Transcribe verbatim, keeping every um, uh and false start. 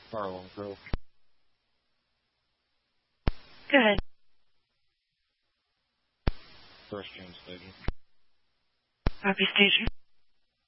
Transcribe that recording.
Harlem Grove. Go ahead. First June Station. Copy station.